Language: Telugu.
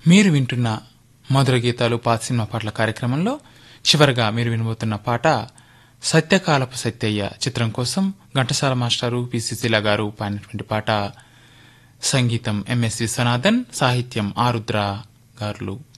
మీరు వింటున్న మధుర గీతాలు పాత సినిమా పాటల కార్యక్రమంలో చివరగా మీరు వినబోతున్న పాట సత్యకాలపు సత్యయ్య చిత్రం కోసం ఘంటసాల మాస్టారు పి సుశీల గారు పాడినటువంటి పాట. సంగీతం ఎంఎస్ విశ్వనాథన్, సాహిత్యం ఆరుద్ర గారులు.